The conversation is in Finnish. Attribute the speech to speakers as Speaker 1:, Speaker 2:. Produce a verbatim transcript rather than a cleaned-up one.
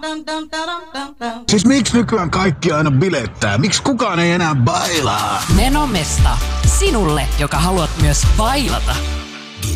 Speaker 1: Siis miksi nykyään kaikki aina bilettää? Miksi kukaan ei enää bailaa?
Speaker 2: Menomesta. Sinulle, joka haluat myös bailata.